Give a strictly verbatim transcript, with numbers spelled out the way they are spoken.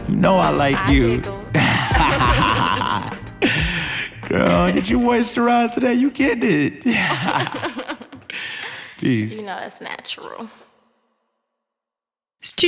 You know I like I you. giggle. Girl, did you moisturize today? You getting it. Peace. You know that's natural.